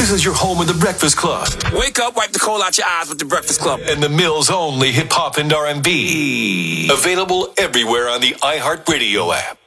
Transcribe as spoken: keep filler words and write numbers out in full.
This is your home of the Breakfast Club. Wake up, wipe the coal out your eyes with the Breakfast Club. And the Mills only hip hop and R and B. Available everywhere on the iHeartRadio app.